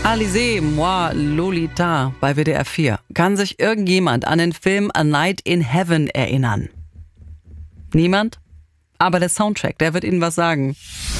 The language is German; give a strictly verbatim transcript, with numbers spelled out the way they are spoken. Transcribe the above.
Alizé, moi, Lolita bei W D R vier. Kann sich irgendjemand an den Film A Night in Heaven erinnern? Niemand? Aber der Soundtrack, der wird Ihnen was sagen.